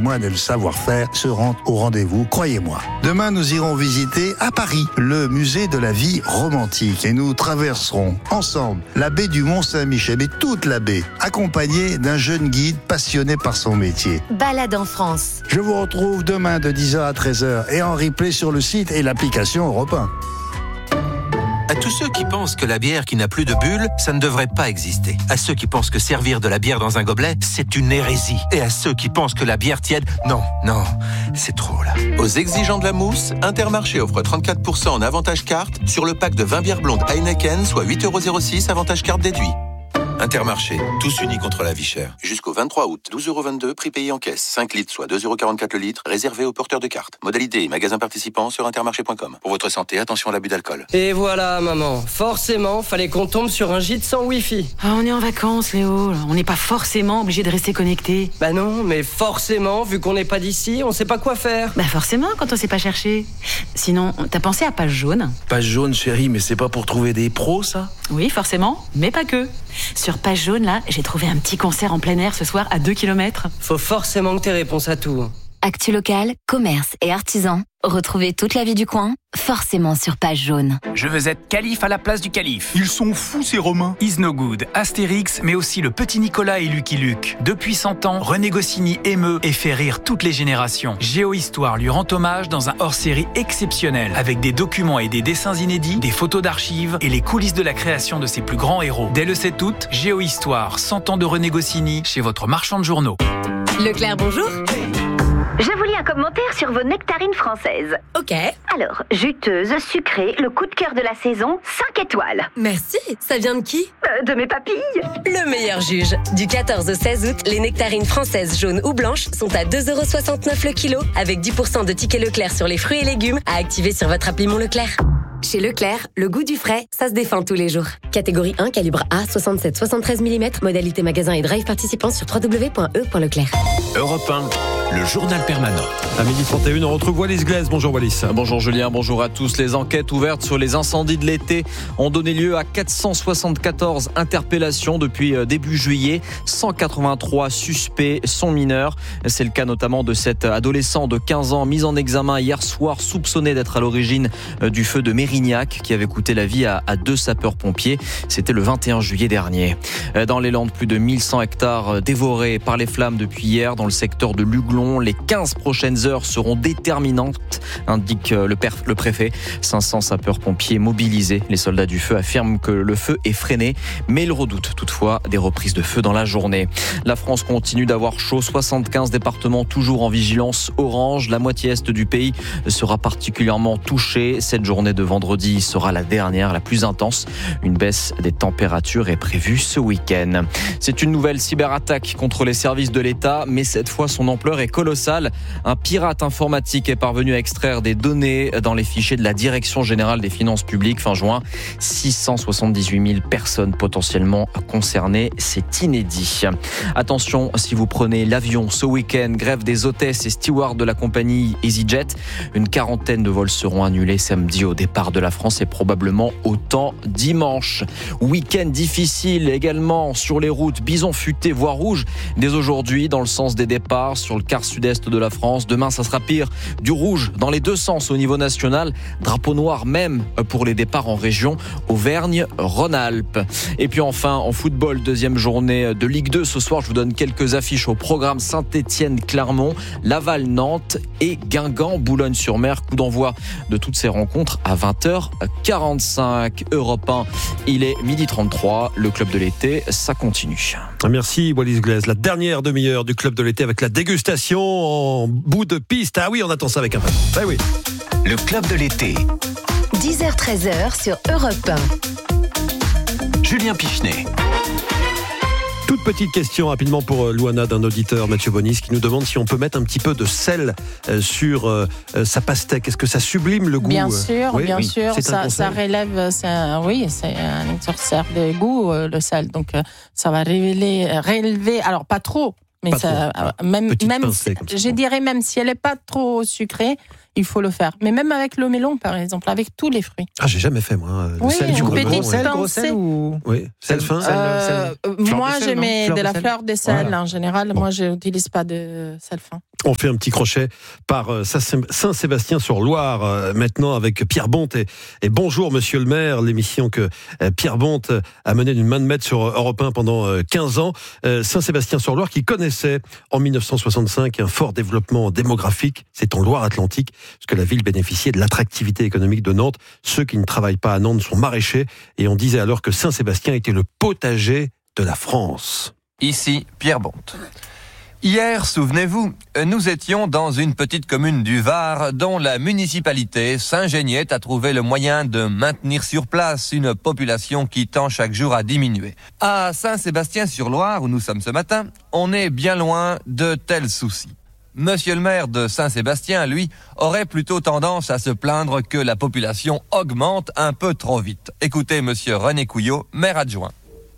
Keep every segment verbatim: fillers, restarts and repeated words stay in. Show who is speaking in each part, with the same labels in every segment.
Speaker 1: patrimoine et le savoir-faire seront au rendez-vous, croyez-moi. Demain, nous irons visiter à Paris le musée de la vie romantique et nous traverserons ensemble la baie du Mont-Saint-Michel et toute la baie, accompagné d'un jeune guide passionné par son métier.
Speaker 2: Balade en France.
Speaker 1: Je vous retrouve demain de dix heures à treize heures et en replay sur le site et l'application Europe un.
Speaker 3: À tous ceux qui pensent que la bière qui n'a plus de bulles, ça ne devrait pas exister. À ceux qui pensent que servir de la bière dans un gobelet, c'est une hérésie. Et à ceux qui pensent que la bière tiède, non, non, c'est trop là.
Speaker 4: Aux exigeants de la mousse, Intermarché offre trente-quatre pour cent en avantage carte sur le pack de vingt bières blondes Heineken, soit huit euros zéro six avantage carte déduit. Intermarché, tous unis contre la vie chère. Jusqu'au vingt-trois août, douze euros vingt-deux, prix payé en caisse. cinq litres, soit deux euros quarante-quatre le litre, réservé aux porteurs de cartes. Modalité et magasins participants sur intermarché point com. Pour votre santé, attention à l'abus d'alcool.
Speaker 5: Et voilà, maman. Forcément, fallait qu'on tombe sur un gîte sans wifi.
Speaker 6: Ah, on est en vacances, Léo. On n'est pas forcément obligé de rester connecté.
Speaker 5: Bah non, mais forcément, vu qu'on n'est pas d'ici, on sait pas quoi faire.
Speaker 6: Bah forcément, quand on sait pas chercher. Sinon, t'as pensé à Page Jaune?
Speaker 7: Page Jaune, chérie, mais c'est pas pour trouver des pros, ça?
Speaker 6: Oui, forcément, mais pas que. Sur Page Jaune, là, j'ai trouvé un petit concert en plein air ce soir à deux kilomètres.
Speaker 5: Faut forcément que t'aies réponse à tout.
Speaker 2: Actu locale, commerce et artisans. Retrouvez toute la vie du coin, forcément sur Page Jaune.
Speaker 8: Je veux être calife à la place du calife. Ils sont fous ces Romains. Is No Good, Astérix, mais aussi le petit Nicolas et Lucky Luke. Depuis cent ans, René Goscinny émeut et fait rire toutes les générations. Géohistoire lui rend hommage dans un hors-série exceptionnel, avec des documents et des dessins inédits, des photos d'archives et les coulisses de la création de ses plus grands héros. Dès le sept août, Géohistoire, cent ans de René Goscinny, chez votre marchand de journaux.
Speaker 2: Leclerc, bonjour.
Speaker 9: Je vous lis un commentaire sur vos nectarines françaises.
Speaker 2: Ok.
Speaker 9: Alors, juteuse, sucrée, le coup de cœur de la saison, cinq étoiles.
Speaker 2: Merci. Ça vient de qui?
Speaker 9: euh, De mes papilles.
Speaker 2: Le meilleur juge. Du quatorze au seize août, les nectarines françaises jaunes ou blanches sont à deux euros soixante-neuf le kilo, avec dix pour cent de tickets Leclerc sur les fruits et légumes à activer sur votre appli Mon Leclerc. Chez Leclerc, le goût du frais, ça se défend tous les jours. Catégorie un, calibre A, soixante-sept à soixante-treize millimètres, modalité magasin et drive participant sur w w w point e point leclerc.
Speaker 10: Europe un, le journal permanent.
Speaker 11: À midi trente et une, on retrouve Wallis Glaise. Bonjour Wallis.
Speaker 12: Bonjour Julien, bonjour à tous. Les enquêtes ouvertes sur les incendies de l'été ont donné lieu à quatre cent soixante-quatorze interpellations depuis début juillet. cent quatre-vingt-trois suspects sont mineurs. C'est le cas notamment de cet adolescent de quinze ans mis en examen hier soir, soupçonné d'être à l'origine du feu de Mérignac qui avait coûté la vie à, à deux sapeurs-pompiers. C'était le vingt et un juillet dernier. Dans les Landes, plus de mille cent hectares dévorés par les flammes depuis hier dans le secteur de Luglon. Les quinze prochaines heures seront déterminantes, indique le, perf- le préfet. cinq cents sapeurs-pompiers mobilisés. Les soldats du feu affirment que le feu est freiné, mais ils redoutent toutefois des reprises de feu dans la journée. La France continue d'avoir chaud. soixante-quinze départements toujours en vigilance orange. La moitié est du pays sera particulièrement touchée. Cette journée de vendredi sera la dernière, la plus intense. Une baisse des températures est prévue ce week-end. C'est une nouvelle cyberattaque contre les services de l'État, mais cette fois son ampleur est colossale. Un pirate informatique est parvenu à extraire des données dans les fichiers de la Direction générale des finances publiques fin juin. six cent soixante-dix-huit mille personnes potentiellement concernées, c'est inédit. Attention, si vous prenez l'avion ce week-end, grève des hôtesses et stewards de la compagnie EasyJet. Une quarantaine de vols seront annulés samedi au départ de la France et probablement autant dimanche. Week-end difficile également sur les routes. Bison futé, voie rouge dès aujourd'hui dans le sens des départs sur le quart sud-est de la France. Demain, ça sera pire. Du rouge dans les deux sens au niveau national. Drapeau noir même pour les départs en région Auvergne-Rhône-Alpes. Et puis enfin, en football, deuxième journée de Ligue deux. Ce soir, je vous donne quelques affiches au programme. Saint-Étienne-Clermont, Laval-Nantes et Guingamp-Boulogne-sur-Mer. Coup d'envoi de toutes ces rencontres à vingt heures quarante-cinq. Europe un, il est midi trente-trois. Le club de l'été, ça continue.
Speaker 11: Merci Wallis Glaise. La dernière demi-heure du club de l'été avec la dégustation en bout de piste. Ah oui, on attend ça avec un peu. Ah oui.
Speaker 10: Le club de l'été.
Speaker 2: dix heures treize sur Europe un.
Speaker 10: Julien Pichenet.
Speaker 11: Toute petite question rapidement pour Louana d'un auditeur, Mathieu Bonis, qui nous demande si on peut mettre un petit peu de sel sur euh, sa pastèque. Est-ce que ça sublime le goût?
Speaker 13: Bien sûr,
Speaker 11: oui,
Speaker 13: bien
Speaker 11: oui.
Speaker 13: sûr. Ça, ça relève, ça, oui, c'est un exorcère de goût, le sel. Donc, ça va révéler, relever, alors pas trop, Mais
Speaker 11: Pas
Speaker 13: ça,
Speaker 11: trop.
Speaker 13: euh, même,
Speaker 11: Petite
Speaker 13: même,
Speaker 11: pincée, comme ça.
Speaker 13: je dirais même si elle n'est pas trop sucrée, il faut le faire. Mais même avec le melon, par exemple, avec tous les fruits.
Speaker 11: Ah, j'ai jamais fait, moi. Le
Speaker 13: Oui,
Speaker 11: sel
Speaker 13: une
Speaker 11: du
Speaker 13: petite
Speaker 11: melon,
Speaker 13: pincée.
Speaker 11: ouais.
Speaker 14: Gros sel ou
Speaker 11: Oui, sel fin.
Speaker 13: Euh, moi,
Speaker 14: de sel,
Speaker 13: je
Speaker 14: non
Speaker 13: mets
Speaker 14: Fleur
Speaker 13: de
Speaker 14: de
Speaker 13: la
Speaker 14: sel.
Speaker 13: fleur de sel
Speaker 14: Voilà.
Speaker 13: en général.
Speaker 11: Bon.
Speaker 13: Moi, je n'utilise pas de sel fin.
Speaker 11: On fait un petit crochet par euh, Saint-Sébastien-sur-Loire, euh, maintenant avec Pierre Bonte. Et, et bonjour, monsieur le maire, l'émission que euh, Pierre Bonte a menée d'une main de maître sur Europe un pendant euh, quinze ans. Euh, Saint-Sébastien-sur-Loire qui connaissait en mille neuf cent soixante-cinq un fort développement démographique. C'est en Loire-Atlantique, parce que la ville bénéficiait de l'attractivité économique de Nantes. Ceux qui ne travaillent pas à Nantes sont maraîchers. Et on disait alors que Saint-Sébastien était le potager de la France.
Speaker 15: Ici Pierre Bonte. Hier, souvenez-vous, nous étions dans une petite commune du Var dont la municipalité s'ingéniait à trouver le moyen de maintenir sur place une population qui tend chaque jour à diminuer. À Saint-Sébastien-sur-Loire, où nous sommes ce matin, on est bien loin de tels soucis. Monsieur le maire de Saint-Sébastien, lui, aurait plutôt tendance à se plaindre que la population augmente un peu trop vite. Écoutez monsieur René Couillot, maire adjoint.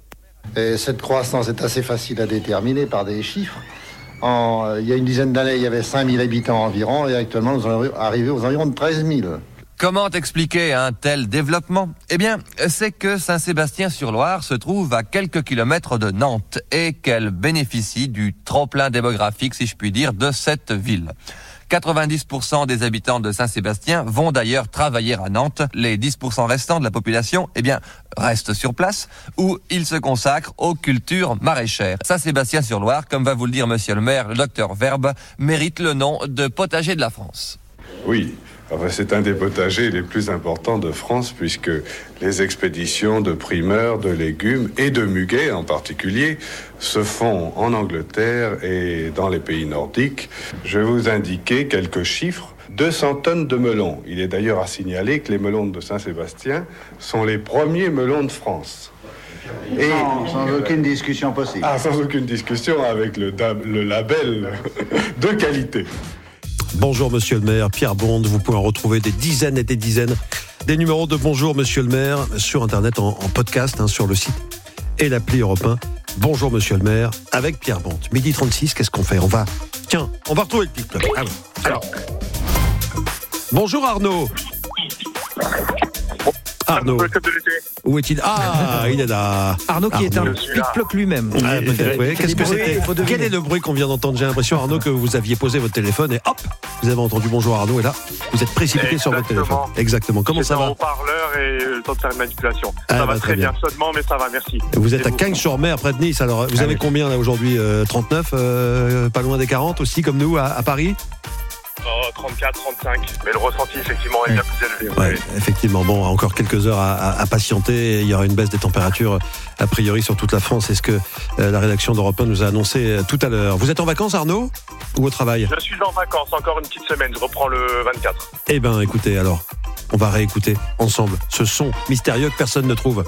Speaker 16: Et cette croissance est assez facile à déterminer par des chiffres. En, il y a une dizaine d'années, il y avait cinq mille habitants environ, et actuellement, nous sommes arrivés aux environs de treize mille.
Speaker 15: Comment expliquer un tel développement ? Eh bien, c'est que Saint-Sébastien-sur-Loire se trouve à quelques kilomètres de Nantes et qu'elle bénéficie du trop-plein démographique, si je puis dire, de cette ville. quatre-vingt-dix pour cent des habitants de Saint-Sébastien vont d'ailleurs travailler à Nantes. Les dix pour cent restants de la population, eh bien, restent sur place où ils se consacrent aux cultures maraîchères. Saint-Sébastien-sur-Loire, comme va vous le dire monsieur le maire, le docteur Verbe, mérite le nom de potager de la France.
Speaker 17: Oui. Enfin, c'est un des potagers les plus importants de France puisque les expéditions de primeurs, de légumes et de muguet en particulier se font en Angleterre et dans les pays nordiques. Je vais vous indiquer quelques chiffres. deux cents tonnes de melons. Il est d'ailleurs à signaler que les melons de Saint-Sébastien sont les premiers melons de France.
Speaker 16: Et sans, sans aucune discussion possible.
Speaker 17: Ah, sans aucune discussion avec le, le label de qualité.
Speaker 11: Bonjour monsieur le maire, Pierre Bonte. Vous pouvez en retrouver des dizaines et des dizaines des numéros de Bonjour monsieur le maire sur internet en, en podcast, hein, sur le site et l'appli Europe un. Bonjour monsieur le maire avec Pierre Bonte. Midi trente-six, qu'est-ce qu'on fait ? On va, tiens, on va retrouver le petit club. Ah oui. Alors, bonjour Arnaud. Arnaud. Où est-il ? Ah, il est là.
Speaker 14: Arnaud qui
Speaker 11: Arnaud.
Speaker 14: est un pic-ploc lui-même.
Speaker 11: Ah, peut-être, oui. Qu'est-ce que c'était ?
Speaker 14: Faut deviner.
Speaker 11: Quel est le bruit qu'on vient d'entendre ? J'ai l'impression, Arnaud, que vous aviez posé votre téléphone et hop, vous avez entendu bonjour Arnaud et là, vous êtes précipité
Speaker 18: Exactement.
Speaker 11: sur votre téléphone. Exactement. Comment ça
Speaker 18: J'étais en
Speaker 11: va ?
Speaker 18: haut-parleur et le temps de faire une manipulation.
Speaker 11: Ah,
Speaker 18: ça
Speaker 11: bah,
Speaker 18: va
Speaker 11: très
Speaker 18: très bien.
Speaker 11: bien.
Speaker 18: Chaudement, mais ça va, merci.
Speaker 11: Vous êtes
Speaker 18: Et
Speaker 11: à Cagnes-sur-Mer, près de Nice. Alors, vous
Speaker 18: Ah
Speaker 11: avez
Speaker 18: oui.
Speaker 11: combien là aujourd'hui ? euh, trente-neuf, euh, pas loin des quarante aussi, comme nous à, à Paris ?
Speaker 18: Oh, trente-quatre, trente-cinq. Mais le ressenti, effectivement, est bien plus élevé.
Speaker 11: Ouais, effectivement. Bon, encore quelques heures à, à, à patienter. Il y aura une baisse des températures, a priori, sur toute la France. C'est ce que euh, la rédaction d'Europe un nous a annoncé euh, tout à l'heure. Vous êtes en vacances, Arnaud ? Ou au travail ?
Speaker 18: Je suis en vacances, encore une petite semaine. Je reprends le vingt-quatre.
Speaker 11: Eh ben, écoutez, alors, on va réécouter ensemble ce son mystérieux que personne ne trouve.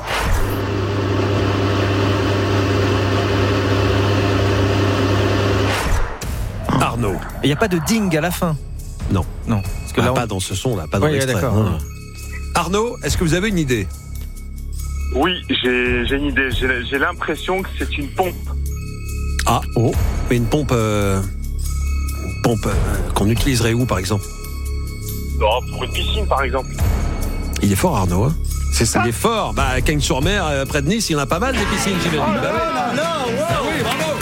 Speaker 11: Arnaud.
Speaker 14: Il n'y a pas de ding à la fin.
Speaker 11: Non.
Speaker 14: Non. Parce
Speaker 11: que
Speaker 14: là,
Speaker 11: là,
Speaker 14: on-
Speaker 11: pas dans ce son-là, pas dans
Speaker 14: Oui,
Speaker 11: l'extrait.
Speaker 14: d'accord.
Speaker 11: Non. Arnaud, est-ce que vous avez une idée ?
Speaker 18: Oui, j'ai j'ai une idée. J'ai j'ai l'impression que c'est une pompe.
Speaker 11: Ah, oh, mais une pompe, euh, une pompe euh, qu'on utiliserait où, par exemple ?
Speaker 18: Oh, pour une piscine, par exemple.
Speaker 11: Il est fort, Arnaud. Hein.
Speaker 18: C'est ça.
Speaker 11: Il est fort. Bah, à Cagnes-sur-Mer, euh, près de Nice, il y en a pas mal des piscines, j'imagine. Bah ouais. Ah oui, bravo.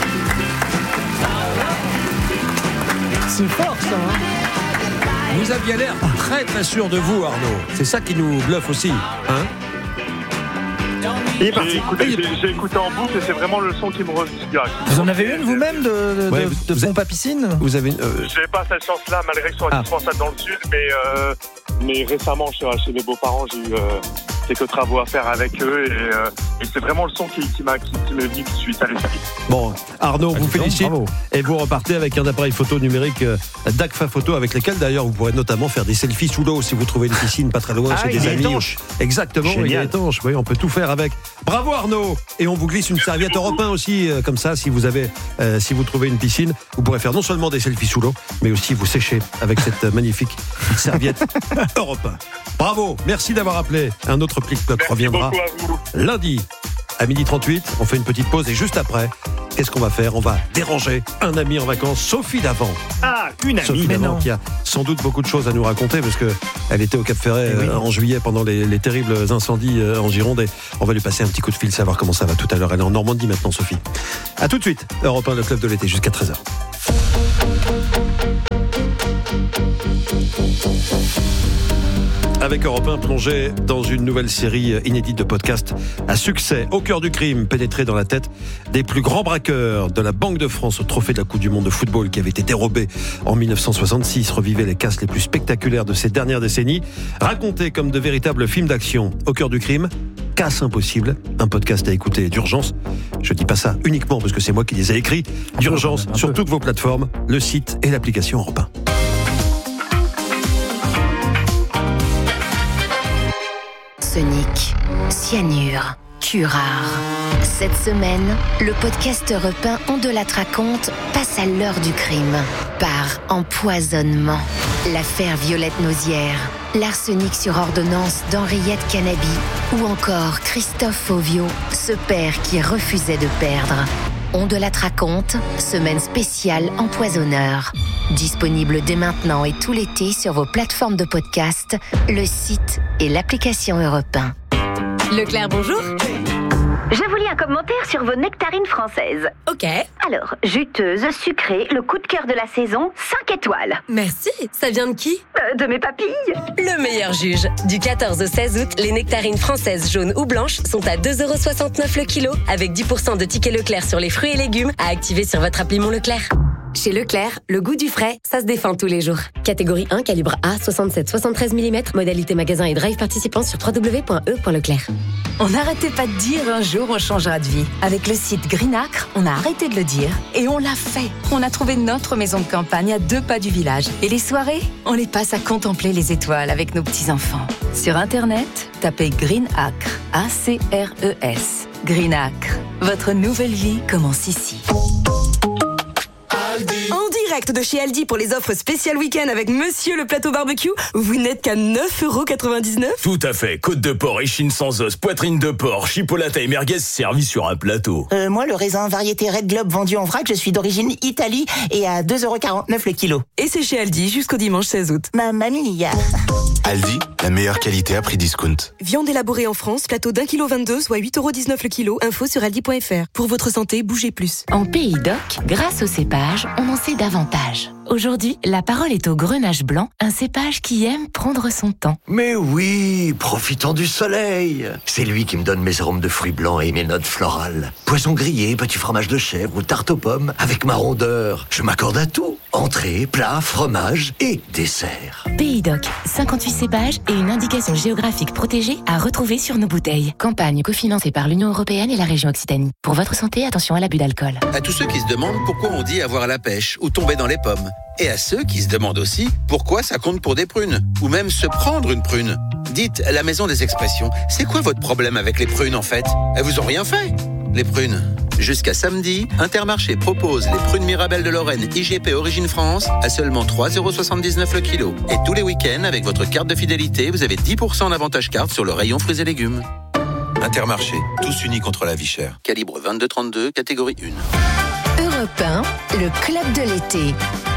Speaker 14: C'est fort ça. Hein.
Speaker 11: Vous aviez l'air très très sûr de vous, Arnaud. C'est ça qui nous bluffe aussi, hein ?
Speaker 18: J'ai écouté, j'ai- j'ai écouté en boucle et c'est vraiment le son qui me revient.
Speaker 14: Vous en avez une vous-même de, de,
Speaker 11: Ouais,
Speaker 14: de-
Speaker 11: vous-
Speaker 14: de
Speaker 11: vous
Speaker 14: pompe à piscine ?
Speaker 11: Vous avez une, euh,
Speaker 18: J'ai pas cette chance-là, malgré que ce soit
Speaker 14: Ah.
Speaker 18: indispensable dans le sud, mais, euh, mais récemment, chez, chez mes beaux-parents, j'ai eu euh, quelques travaux à faire avec eux et, euh, et c'est vraiment le son qui, qui m'a qui, qui me dit que je suis à l'esprit.
Speaker 11: Bon, Arnaud, vous
Speaker 14: dis donc,
Speaker 11: félicite
Speaker 14: bravo.
Speaker 11: et vous repartez avec un appareil photo numérique euh, d'Agfa Photo avec lequel d'ailleurs vous pourrez notamment faire des selfies sous l'eau si vous trouvez une piscine pas très loin
Speaker 14: Ah,
Speaker 11: chez
Speaker 14: il
Speaker 11: des
Speaker 14: est
Speaker 11: amis.
Speaker 14: étanche.
Speaker 11: Exactement, il est
Speaker 14: Génial.
Speaker 11: étanche. Oui, on peut tout faire avec. Bravo Arnaud. Et on vous glisse une serviette Europe un aussi, euh, comme ça, si vous avez, euh, si vous trouvez une piscine, vous pourrez faire non seulement des selfies sous l'eau, mais aussi vous sécher avec cette euh, magnifique serviette Europe un. Bravo, merci d'avoir appelé. Un autre Plic Ploc reviendra
Speaker 18: beaucoup à vous.
Speaker 11: lundi. À midi trente-huit, on fait une petite pause et juste après, qu'est-ce qu'on va faire? On va déranger un ami en vacances, Sophie Davant.
Speaker 14: Ah, une amie,
Speaker 11: Sophie
Speaker 14: mais
Speaker 11: Davant
Speaker 14: non.
Speaker 11: qui a sans doute beaucoup de choses à nous raconter parce qu'elle était au Cap Ferret
Speaker 14: oui.
Speaker 11: euh, en juillet pendant les, les terribles incendies euh, en Gironde et on va lui passer un petit coup de fil, savoir comment ça va tout à l'heure. Elle est en Normandie maintenant, Sophie. A tout de suite, Europe un, le club de l'été, jusqu'à treize heures. Avec Europe un, plongé dans une nouvelle série inédite de podcasts à succès, au cœur du crime, pénétré dans la tête des plus grands braqueurs de la Banque de France au trophée de la Coupe du Monde de football qui avait été dérobé en dix-neuf cent soixante-six, revivait les casses les plus spectaculaires de ces dernières décennies, racontés comme de véritables films d'action. Au cœur du crime, Casse Impossible, un podcast à écouter d'urgence. Je dis pas ça uniquement parce que c'est moi qui les ai écrits. D'urgence sur toutes vos plateformes, le site et l'application Europe un.
Speaker 19: Arsenic, cyanure, curare. Cette semaine, le podcast Europe un On de la raconte passe à l'heure du crime. Par empoisonnement. L'affaire Violette Nausière, l'arsenic sur ordonnance d'Henriette Canabi ou encore Christophe Fauvio, ce père qui refusait de perdre. On de la raconte, semaine spéciale empoisonneur. Disponible dès maintenant et tout l'été sur vos plateformes de podcast, le site et l'application Europe un.
Speaker 2: Leclerc, bonjour.
Speaker 9: Je vous lis un commentaire sur vos nectarines françaises.
Speaker 2: Ok.
Speaker 9: Alors, juteuse, sucrée, le coup de cœur de la saison, cinq étoiles.
Speaker 2: Merci. Ça vient de qui?
Speaker 9: euh, De mes papilles.
Speaker 2: Le meilleur juge. Du quatorze au seize août, les nectarines françaises jaunes ou blanches sont à deux euros soixante-neuf le kilo, avec dix pour cent de tickets Leclerc sur les fruits et légumes à activer sur votre appli Mon Leclerc. Chez Leclerc, le goût du frais, ça se défend tous les jours. Catégorie un, calibre A, soixante-sept soixante-treize millimètres, modalité magasin et drive participant sur w w w point e point leclerc.
Speaker 6: On n'arrêtait pas de dire un jour on changera de vie. Avec le site Greenacre, on a arrêté de le dire et on l'a fait. On a trouvé notre maison de campagne à deux pas du village. Et les soirées, on les passe à contempler les étoiles avec nos petits-enfants. Sur Internet, tapez Greenacre, A C R E S. Greenacre, votre nouvelle vie commence ici.
Speaker 20: En direct de chez Aldi pour les offres spéciales week-end avec Monsieur le plateau barbecue, vous n'êtes qu'à neuf euros quatre-vingt-dix-neuf.
Speaker 21: Tout à fait, côte de porc, échine sans os, poitrine de porc, chipolata et merguez servis sur un plateau.
Speaker 22: Euh, moi, le raisin variété Red Globe vendu en vrac, je suis d'origine Italie et à deux euros quarante-neuf le kilo.
Speaker 20: Et c'est chez Aldi jusqu'au dimanche seize août.
Speaker 22: Ma mamie.
Speaker 23: Aldi, la meilleure qualité à prix discount.
Speaker 20: Viande élaborée en France, plateau d'un kilo vingt-deux, soit huit euros dix-neuf le kilo. Info sur aldi point f r. Pour votre santé, bougez plus.
Speaker 19: En Pays d'Oc, grâce au cépage, on en sait davantage. Aujourd'hui, la parole est au Grenache blanc, un cépage qui aime prendre son temps.
Speaker 24: Mais oui, profitons du soleil. C'est lui qui me donne mes arômes de fruits blancs et mes notes florales. Poisson grillé, petit fromage de chèvre ou tarte aux pommes, avec ma rondeur. Je m'accorde à tout. Entrée, plat, fromage et dessert.
Speaker 19: Pays d'Oc, cinquante-huit cépages et une indication géographique protégée à retrouver sur nos bouteilles. Campagne cofinancée par l'Union européenne et la région Occitanie. Pour votre santé, attention à l'abus d'alcool.
Speaker 3: À tous ceux qui se demandent pourquoi on dit avoir la pêche ou tomber dans les pommes. Et à ceux qui se demandent aussi pourquoi ça compte pour des prunes, ou même se prendre une prune. Dites, la maison des expressions, c'est quoi votre problème avec les prunes en fait? Elles vous ont rien fait, les prunes. Jusqu'à samedi, Intermarché propose les prunes Mirabelle de Lorraine I G P Origine France à seulement trois euros soixante-dix-neuf le kilo. Et tous les week-ends, avec votre carte de fidélité, vous avez dix pour cent d'avantage carte sur le rayon fruits et légumes.
Speaker 4: Intermarché, tous unis contre la vie chère.
Speaker 3: Calibre vingt-deux trente-deux, catégorie un.
Speaker 19: Europe un, le club de l'été.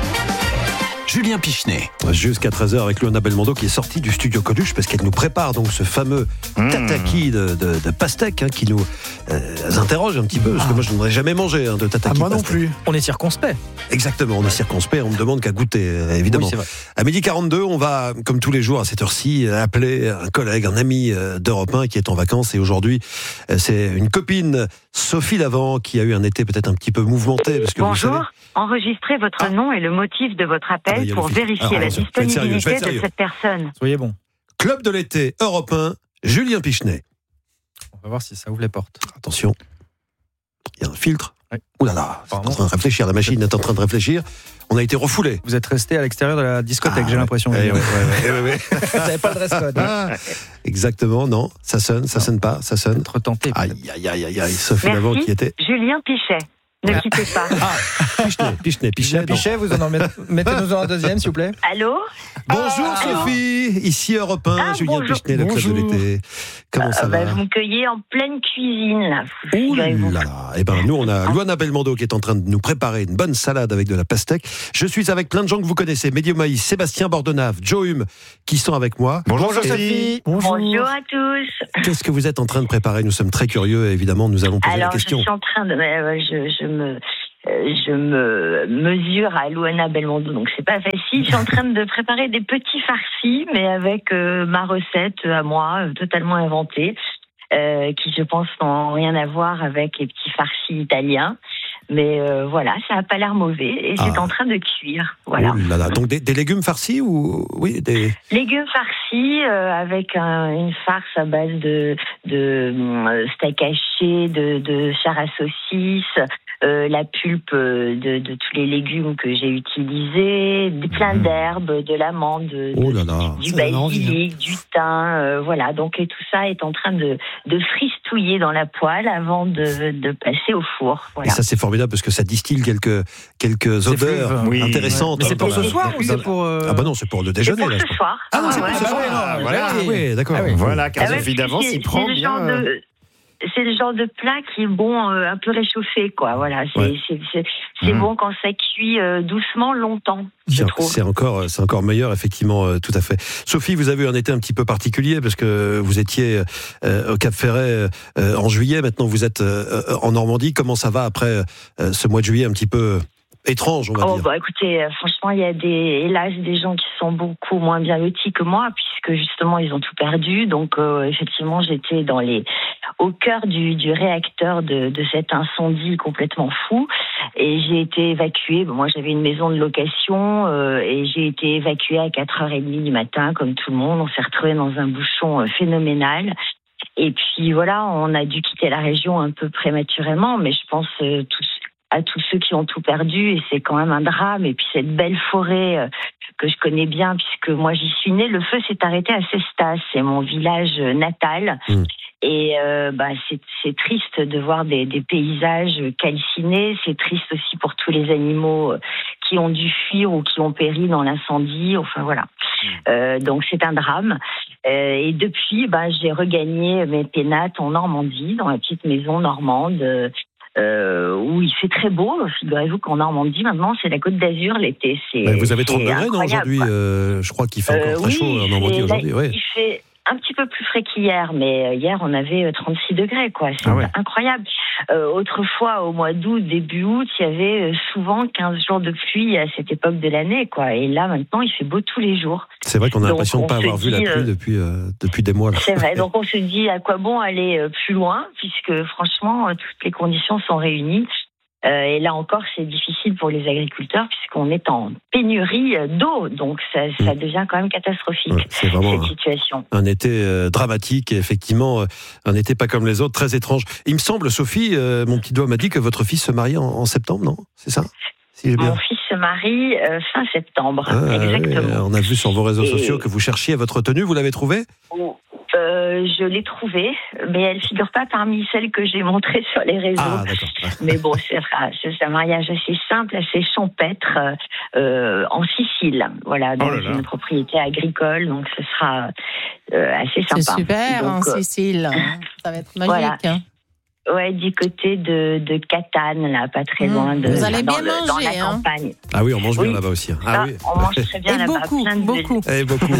Speaker 10: Julien Pichenet.
Speaker 11: Jusqu'à treize heures avec Léona Belmondo qui est sortie du studio Coluche parce qu'elle nous prépare donc ce fameux mmh. tataki de, de, de pastèque hein, qui nous euh, interroge un petit peu parce que moi je n'aurais jamais mangé hein, de tataki.
Speaker 14: Ah, moi
Speaker 11: pastèque.
Speaker 14: non plus. On est circonspect.
Speaker 11: Exactement, on est circonspect, on me demande qu'à goûter euh, évidemment.
Speaker 14: Oui,
Speaker 11: à midi quarante-deux, on va comme tous les jours à cette heure-ci appeler un collègue, un ami euh, d'Europe un qui est en vacances et aujourd'hui euh, c'est une copine, Sophie Davant, qui a eu un été peut-être un petit peu mouvementé parce que
Speaker 25: Bonjour,
Speaker 11: vous savez...
Speaker 25: enregistrez votre
Speaker 11: ah.
Speaker 25: nom et le motif de votre appel
Speaker 11: ah,
Speaker 25: pour vérifier
Speaker 11: Alors,
Speaker 25: la
Speaker 11: je vais être sérieux, je vais
Speaker 25: disponibilité
Speaker 11: être
Speaker 25: de
Speaker 11: sérieux.
Speaker 25: cette personne.
Speaker 14: Soyez bon.
Speaker 11: Club de l'été, Europe un, Julien Pichenet.
Speaker 14: On va voir si ça ouvre les portes.
Speaker 11: Attention, il y a un filtre.
Speaker 14: Oui.
Speaker 11: Ouh là là, c'est en train de réfléchir, la machine est en train de réfléchir. On a été refoulé.
Speaker 14: Vous êtes resté à l'extérieur de la discothèque,
Speaker 11: ah,
Speaker 14: j'ai
Speaker 11: ouais.
Speaker 14: l'impression.
Speaker 11: Eh ouais, ouais, ouais, ouais, ouais.
Speaker 14: Vous n'avez pas le dress code.
Speaker 11: Ah, exactement, non, ça sonne, ça
Speaker 14: non.
Speaker 11: sonne pas, ça sonne.
Speaker 14: Être tenté.
Speaker 11: Aïe, aïe, aïe, aïe, aïe, Sophie
Speaker 25: Merci,
Speaker 11: Davant qui était.
Speaker 25: Julien Pichet. Ne quittez pas.
Speaker 11: Ah, Pichenet, Pichenet, Pichet.
Speaker 14: Pichet, vous en mettez, mettez-nous en deuxième, s'il vous plaît.
Speaker 25: Allô?
Speaker 11: Bonjour
Speaker 25: Ah,
Speaker 11: Sophie, ici Europe un,
Speaker 25: Ah,
Speaker 11: Julien
Speaker 25: bonjour.
Speaker 11: Pichenet, le club de l'été. Comment ça
Speaker 25: Euh, bah,
Speaker 11: va?
Speaker 25: vous me cueillez en pleine cuisine, là.
Speaker 11: Ouh là là. Eh ben, nous, on a Luana Belmondo qui est en train de nous préparer une bonne salade avec de la pastèque. Je suis avec plein de gens que vous connaissez. Mehdi Maïs, Sébastien Bordenave, Joe Hume, qui sont avec moi.
Speaker 14: Bonjour
Speaker 11: Et
Speaker 14: Sophie.
Speaker 25: Bonjour. Bonjour à tous.
Speaker 11: Qu'est-ce que vous êtes en train de préparer? Nous sommes très curieux et évidemment, nous allons poser
Speaker 25: Alors,
Speaker 11: la question.
Speaker 25: je suis en train de... euh, je, je me... euh, Je me mesure à Luana Belmondo, donc c'est pas facile. Je suis en train de préparer des petits farcis, mais avec euh, ma recette à moi, euh, totalement inventée, euh, qui je pense n'ont rien à voir avec les petits farcis italiens. Mais euh, voilà, ça n'a pas l'air mauvais et c'est
Speaker 11: Ah.
Speaker 25: en train de cuire. Voilà.
Speaker 11: Oh là là. Donc des, des légumes farcis ou oui des.
Speaker 25: Légumes farcis euh, avec un, une farce à base de, de euh, steak haché, de, de chair à saucisse, euh, la pulpe de, de tous les légumes que j'ai utilisés, de- plein d'herbes, de l'amande, de-
Speaker 11: Oh là là.
Speaker 25: du
Speaker 11: Ça donne envie, hein.
Speaker 25: basilic, du thym, euh, voilà. Donc et tout ça est en train de, de fristouiller dans la poêle avant de, de passer au four.
Speaker 11: Et
Speaker 25: Voilà.
Speaker 11: ça c'est formidable parce que ça distille quelques quelques odeurs
Speaker 14: fluve. Oui.
Speaker 11: intéressantes.
Speaker 14: Mais c'est pour
Speaker 11: Dans
Speaker 14: ce
Speaker 11: la-
Speaker 14: soir ou c'est pour, euh,
Speaker 11: Ah bah non, c'est pour le
Speaker 25: C'est
Speaker 11: déjeuner
Speaker 25: pour
Speaker 11: là.
Speaker 25: ce
Speaker 11: je pense.
Speaker 25: soir.
Speaker 11: Ah non, c'est
Speaker 25: Ouais,
Speaker 11: pour ce
Speaker 25: ouais.
Speaker 11: soir.
Speaker 14: Ah, voilà.
Speaker 11: Ah oui, d'accord.
Speaker 14: Ah oui.
Speaker 1: Voilà, car
Speaker 25: Ah ouais,
Speaker 1: Sophie d'avance,
Speaker 25: c'est-
Speaker 1: il prend
Speaker 25: c'est le
Speaker 1: bien.
Speaker 25: genre
Speaker 1: euh,
Speaker 25: de- C'est le genre de plat qui est bon, euh, un peu réchauffé, quoi. Voilà, c'est
Speaker 11: Ouais.
Speaker 25: c'est- c'est- c'est
Speaker 11: Mhm.
Speaker 25: bon quand ça cuit euh, doucement, longtemps, je
Speaker 11: C'est-
Speaker 25: trouve.
Speaker 11: C'est encore, c'est encore meilleur, effectivement, euh, tout à fait. Sophie, vous avez eu un été un petit peu particulier parce que vous étiez euh, au Cap Ferret euh, en juillet. Maintenant, vous êtes euh, en Normandie. Comment ça va après euh, ce mois de juillet un petit peu étrange, on va
Speaker 25: Oh
Speaker 11: dire?
Speaker 25: bah écoutez, euh, franchement, il y a des, hélas, des gens qui sont beaucoup moins bien lotis que moi, puisque justement ils ont tout perdu. Donc euh, effectivement, j'étais dans les, au cœur du, du réacteur de, de cet incendie complètement fou, et j'ai été évacuée. Bon, moi, j'avais une maison de location euh, et j'ai été évacuée à quatre heures trente du matin, comme tout le monde. On s'est retrouvés dans un bouchon euh, phénoménal. Et puis voilà, on a dû quitter la région un peu prématurément, mais je pense euh, tous à tous ceux qui ont tout perdu, et c'est quand même un drame. Et puis cette belle forêt euh, que je connais bien, puisque moi j'y suis née, le feu s'est arrêté à Cestas, c'est mon village euh, natal.
Speaker 11: Mmh.
Speaker 25: Et euh, bah, c'est, c'est triste de voir des, des paysages calcinés, c'est triste aussi pour tous les animaux euh, qui ont dû fuir ou qui ont péri dans l'incendie, enfin voilà. Euh, donc c'est un drame. Euh, et depuis, bah, j'ai regagné mes pénates en Normandie, dans la petite maison normande, euh, euh, où il fait très beau. Figurez-vous qu'en Normandie, maintenant, c'est la Côte d'Azur l'été. C'est,
Speaker 11: Ouais, vous avez trente
Speaker 25: c'est
Speaker 11: degrés, non,
Speaker 25: incroyable,
Speaker 11: aujourd'hui
Speaker 25: quoi.
Speaker 11: euh, Je crois qu'il fait encore
Speaker 25: Euh,
Speaker 11: très
Speaker 25: oui,
Speaker 11: chaud en Normandie
Speaker 25: c'est-
Speaker 11: aujourd'hui.
Speaker 25: là,
Speaker 11: Ouais.
Speaker 25: Il fait un petit peu plus frais qu'hier, mais euh, hier on avait euh, trente-six degrés, quoi. C'est
Speaker 11: Ah ouais.
Speaker 25: incroyable. Euh, autrefois, au mois d'août, début août, il y avait euh, souvent quinze jours de pluie à cette époque de l'année, quoi. Et là, maintenant, il fait beau tous les jours.
Speaker 11: C'est vrai qu'on a
Speaker 25: Donc,
Speaker 11: l'impression de ne
Speaker 25: on
Speaker 11: pas
Speaker 25: se
Speaker 11: avoir vu la
Speaker 25: dit,
Speaker 11: pluie
Speaker 25: euh,
Speaker 11: depuis, euh, depuis des mois. Là.
Speaker 25: C'est vrai. Donc on se dit à quoi bon aller euh, plus loin, puisque franchement, euh, toutes les conditions sont réunies. Euh, et là encore, c'est difficile pour les agriculteurs puisqu'on est en pénurie euh, d'eau, donc ça, ça devient quand même catastrophique,
Speaker 11: Ouais, c'est vraiment
Speaker 25: cette
Speaker 11: un-
Speaker 25: situation.
Speaker 11: Un été euh, dramatique et effectivement euh, un été pas comme les autres, très étrange. Il me semble, Sophie, euh, mon petit doigt m'a dit que votre fils se mariait en, en septembre, non? C'est ça? Si j'ai bien.
Speaker 25: Mon fils se marie euh, fin septembre,
Speaker 11: Ah,
Speaker 25: exactement.
Speaker 11: ouais, on a vu sur vos réseaux
Speaker 25: Et-
Speaker 11: sociaux que vous cherchiez votre tenue, vous l'avez trouvée?
Speaker 25: Euh, je l'ai trouvée, mais elle figure pas parmi celles que j'ai montrées sur les réseaux.
Speaker 11: Ah, d'accord.
Speaker 25: Mais bon, c'est, c'est un mariage assez simple, assez champêtre, euh, en Sicile. Voilà, donc
Speaker 11: Oh là
Speaker 25: c'est
Speaker 11: là.
Speaker 25: une propriété agricole, donc ce sera euh, assez sympa.
Speaker 13: C'est super en
Speaker 25: Donc, euh,
Speaker 13: Sicile. Ça va être magique.
Speaker 25: voilà.
Speaker 13: hein.
Speaker 25: Ouais, du côté de, de Catane, là, pas très loin de.
Speaker 13: Vous allez
Speaker 25: dans,
Speaker 13: bien
Speaker 25: le- dans
Speaker 13: manger,
Speaker 25: la
Speaker 13: hein.
Speaker 25: campagne.
Speaker 11: Ah oui, on mange bien
Speaker 25: Oui.
Speaker 11: là-bas aussi. hein.
Speaker 25: Ah,
Speaker 11: Ah oui.
Speaker 25: on mange très bien
Speaker 13: Et
Speaker 25: là-bas.
Speaker 13: beaucoup,
Speaker 25: plein de-
Speaker 13: beaucoup.
Speaker 11: Eh, beaucoup.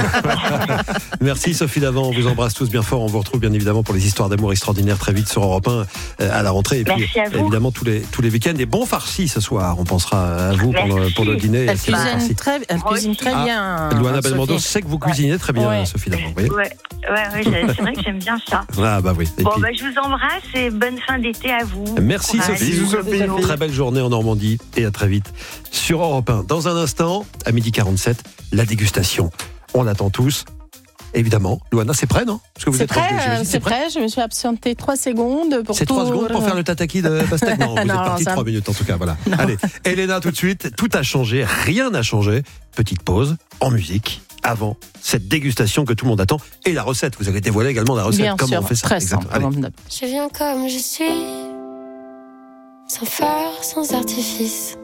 Speaker 11: Merci Sophie Davant, on vous embrasse tous bien fort. On vous retrouve bien évidemment pour les histoires d'amour extraordinaires très vite sur Europe un euh, à la rentrée. Et puis
Speaker 25: Merci à vous.
Speaker 11: évidemment tous les, tous les week-ends. Et bon farci ce soir. On pensera à vous pour le,
Speaker 25: Merci.
Speaker 11: pour le dîner.
Speaker 13: Elle
Speaker 11: C'est bon farci.
Speaker 13: cuisine très, elle cuisine très
Speaker 11: Ah,
Speaker 13: bien.
Speaker 11: Luana
Speaker 13: Sophie.
Speaker 11: Belmondo sait que vous cuisinez très bien,
Speaker 25: Ouais.
Speaker 11: Sophie Davant. Vous voyez
Speaker 25: Ouais, ouais, ouais, j'ai- c'est vrai que j'aime bien ça.
Speaker 11: Ah bah oui. Et
Speaker 25: Bon,
Speaker 11: puis-
Speaker 25: bah, je vous embrasse et bonne fin d'été à vous.
Speaker 11: Merci
Speaker 25: Courage.
Speaker 11: Sophie. Très belle journée en Normandie et à très vite sur Europe un. Dans un instant, à midi quarante-sept, la dégustation. On attend tous. Évidemment. Luana, c'est prêt, non? Parce que vous
Speaker 13: C'est
Speaker 11: êtes proche
Speaker 13: prêt,
Speaker 11: de-
Speaker 13: euh,
Speaker 11: j'imagine,
Speaker 13: c'est prêt. Je me suis absentée trois secondes pour
Speaker 11: C'est trois
Speaker 13: tout-
Speaker 11: secondes pour faire le tataki de pastèque? Non, vous êtes
Speaker 13: Non,
Speaker 11: parti
Speaker 13: ça-
Speaker 11: trois minutes en tout cas, voilà. Allez, Elena tout de suite, tout a changé, rien n'a changé. Petite pause en musique avant cette dégustation que tout le monde attend et la recette. Vous avez dévoilé également la recette.
Speaker 13: Bien
Speaker 11: Comment
Speaker 13: sûr,
Speaker 11: on fait ça?
Speaker 13: très
Speaker 11: Exactement.
Speaker 13: simple.
Speaker 11: Allez.
Speaker 5: Je viens comme je suis, sans
Speaker 1: sans phare, sans artifice.